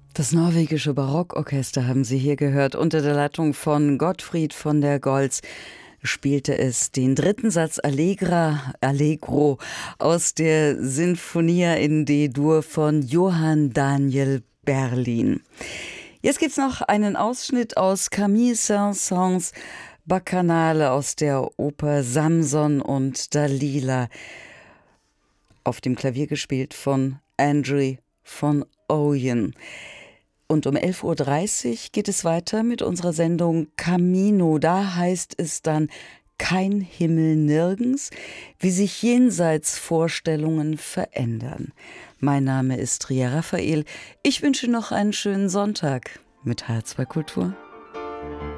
Das norwegische Barockorchester haben Sie hier gehört. Unter der Leitung von Gottfried von der Goltz spielte es den dritten Satz Allegro aus der Sinfonia in D-Dur von Johann Daniel Berlin. Jetzt gibt's noch einen Ausschnitt aus Camille Saint-Saëns Bacchanale aus der Oper Samson und Dalila, auf dem Klavier gespielt von Andrew von Ooyen. Und um 11:30 Uhr geht es weiter mit unserer Sendung Camino. Da heißt es dann kein Himmel nirgends, wie sich Jenseitsvorstellungen verändern. Mein Name ist Ria Raphael. Ich wünsche noch einen schönen Sonntag mit HR2 Kultur.